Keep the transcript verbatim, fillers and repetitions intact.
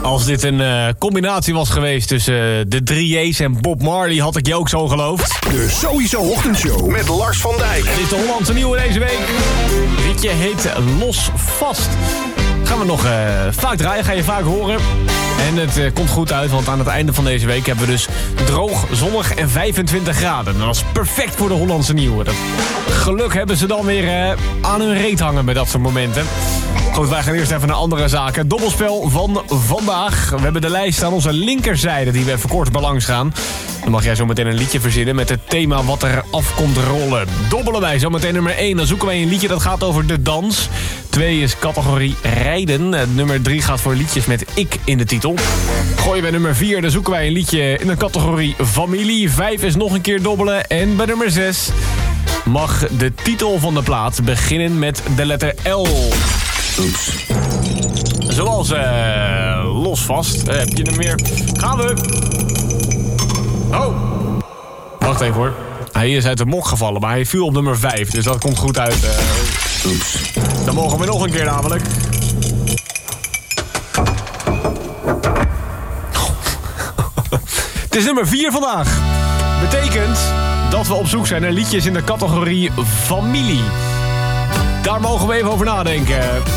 Als dit een uh, combinatie was geweest tussen uh, de drie J's en Bob Marley, had ik je ook zo geloofd. De Sowieso Ochtendshow met Lars van Dijk. Dit is de Hollandse nieuwe deze week. Het liedje heet Los Vast. Gaan we nog uh, vaak draaien, ga je vaak horen. En het uh, komt goed uit, want aan het einde van deze week hebben we dus droog, zonnig en vijfentwintig graden. Dat is perfect voor de Hollandse nieuwe. Dat geluk hebben ze dan weer uh, aan hun reet hangen met dat soort momenten. Goed, wij gaan eerst even naar andere zaken. Dobbelspel van vandaag. We hebben de lijst aan onze linkerzijde die we even kort belangs gaan. Dan mag jij zo meteen een liedje verzinnen met het thema wat er af komt rollen. Dobbelen wij zo meteen nummer één. Dan zoeken wij een liedje dat gaat over de dans. twee is categorie rijden. Nummer drie gaat voor liedjes met ik in de titel. Gooien bij nummer vier, dan zoeken wij een liedje in de categorie familie. vijf is nog een keer dobbelen. En bij nummer zes mag de titel van de plaat beginnen met de letter L. Oeps. Zoals uh, Los Vast. Uh, heb je hem weer? Gaan we. Oh. Wacht even hoor. Hij is uit de mok gevallen, maar hij viel op nummer vijf. Dus dat komt goed uit. Uh... Oeps. Dan mogen we nog een keer namelijk. Het is nummer vier vandaag. Betekent dat we op zoek zijn naar liedjes in de categorie familie. Daar mogen we even over nadenken.